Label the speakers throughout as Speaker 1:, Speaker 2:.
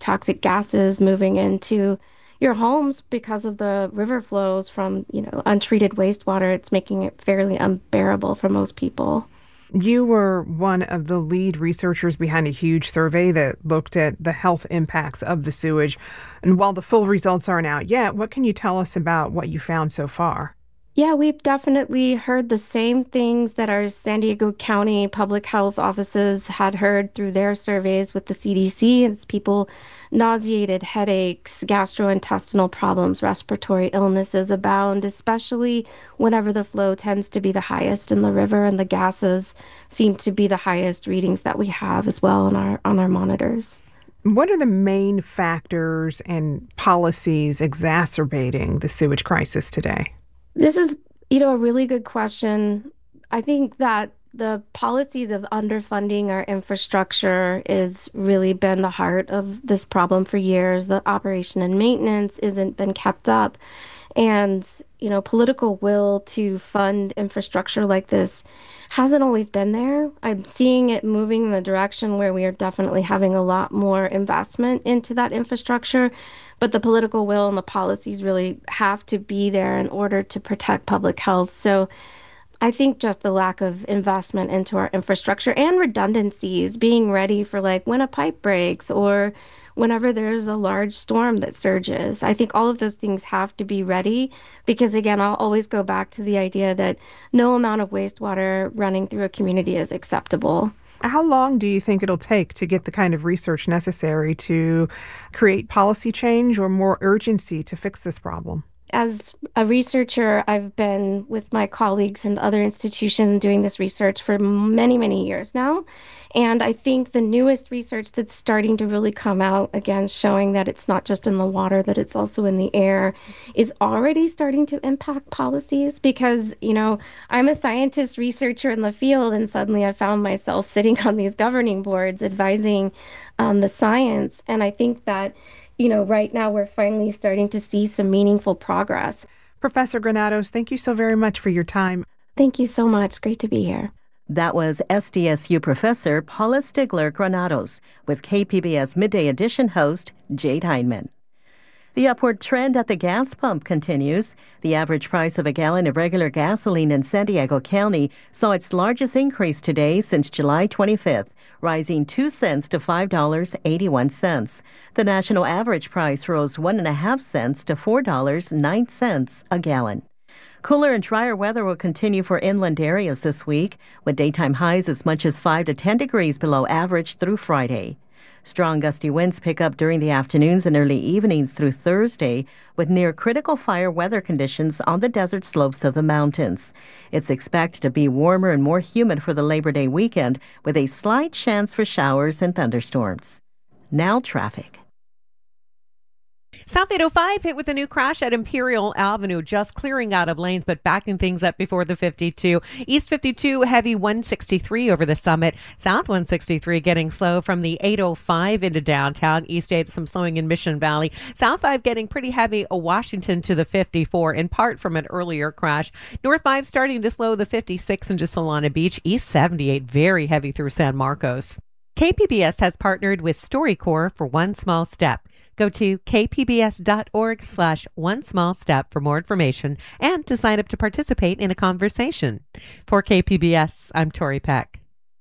Speaker 1: toxic gases moving into your homes because of the river flows from, untreated wastewater. It's making it fairly unbearable for most people.
Speaker 2: You were one of the lead researchers behind a huge survey that looked at the health impacts of the sewage. And while the full results aren't out yet, what can you tell us about what you found so far?
Speaker 1: Yeah, we've definitely heard the same things that our San Diego County public health offices had heard through their surveys with the CDC. It's people nauseated, headaches, gastrointestinal problems, respiratory illnesses abound, especially whenever the flow tends to be the highest in the river and the gases seem to be the highest readings that we have as well on our monitors.
Speaker 2: What are the main factors and policies exacerbating the sewage crisis today?
Speaker 1: This is, a really good question. I think that the policies of underfunding our infrastructure is really been the heart of this problem for years. The operation and maintenance isn't been kept up. And, political will to fund infrastructure like this hasn't always been there. I'm seeing it moving in the direction where we are definitely having a lot more investment into that infrastructure. But the political will and the policies really have to be there in order to protect public health. So I think just the lack of investment into our infrastructure and redundancies, being ready for like when a pipe breaks or whenever there's a large storm that surges. I think all of those things have to be ready because, again, I'll always go back to the idea that no amount of wastewater running through a community is acceptable.
Speaker 2: How long do you think it'll take to get the kind of research necessary to create policy change or more urgency to fix this problem?
Speaker 1: As a researcher, I've been with my colleagues and other institutions doing this research for many, many years now. And I think the newest research that's starting to really come out, again, showing that it's not just in the water, that it's also in the air, is already starting to impact policies because, I'm a scientist researcher in the field, and suddenly I found myself sitting on these governing boards advising the science. And I think that right now we're finally starting to see some meaningful progress.
Speaker 2: Professor Granados, thank you so very much for your time.
Speaker 1: Thank you so much. Great to be here.
Speaker 3: That was SDSU professor Paula Stigler Granados with KPBS Midday Edition host Jade Hindman. The upward trend at the gas pump continues. The average price of a gallon of regular gasoline in San Diego County saw its largest increase today since July 25th, rising 2 cents to $5.81. The national average price rose 1.5 cents to $4.09 a gallon. Cooler and drier weather will continue for inland areas this week, with daytime highs as much as 5 to 10 degrees below average through Friday. Strong gusty winds pick up during the afternoons and early evenings through Thursday, with near critical fire weather conditions on the desert slopes of the mountains. It's expected to be warmer and more humid for the Labor Day weekend, with a slight chance for showers and thunderstorms. Now traffic.
Speaker 4: South 805 hit with a new crash at Imperial Avenue, just clearing out of lanes, but backing things up before the 52. East 52, heavy 163 over the Summit. South 163 getting slow from the 805 into downtown. East 8, some slowing in Mission Valley. South 5 getting pretty heavy Washington to the 54, in part from an earlier crash. North 5 starting to slow the 56 into Solana Beach. East 78 very heavy through San Marcos. KPBS has partnered with StoryCorps for One Small Step. Go to kpbs.org/one small step for more information and to sign up to participate in a conversation. For KPBS, I'm Tori Peck.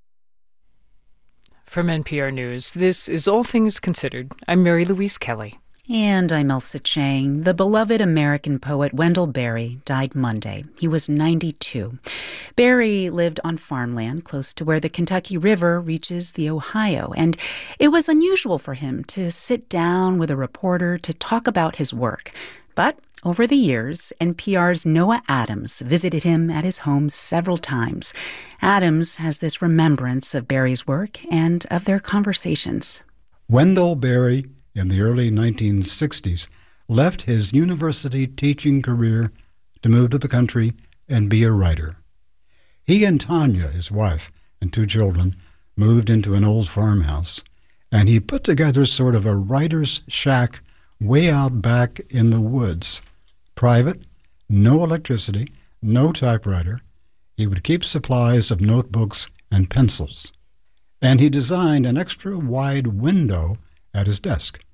Speaker 5: From NPR News, this is All Things Considered. I'm Mary Louise Kelly.
Speaker 6: And I'm Elsa Chang. The beloved American poet Wendell Berry died Monday. He was 92. Berry lived on farmland close to where the Kentucky River reaches the Ohio, and it was unusual for him to sit down with a reporter to talk about his work. But over the years, NPR's Noah Adams visited him at his home several times. Adams has this remembrance of Berry's work and of their conversations.
Speaker 7: Wendell Berry, in the early 1960s, left his university teaching career to move to the country and be a writer. He and Tanya, his wife, and 2 children, moved into an old farmhouse, and he put together sort of a writer's shack way out back in the woods. Private, no electricity, no typewriter. He would keep supplies of notebooks and pencils. And he designed an extra wide window at his desk.